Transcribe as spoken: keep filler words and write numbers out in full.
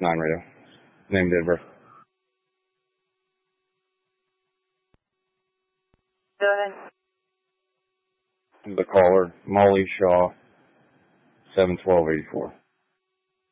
nine radio. Name Denver. Go ahead. The caller, Molly Shaw, seven twelve eighty four.